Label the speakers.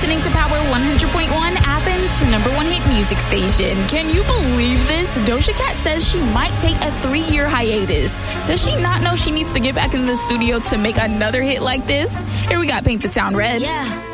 Speaker 1: listening to Power 100.1, Athens' number one hit music station. Can you believe this? Doja Cat says she might take a 3-year hiatus. Does she not know she needs to get back in the studio to make another hit like this? Here we got Paint the Town Red.
Speaker 2: Yeah.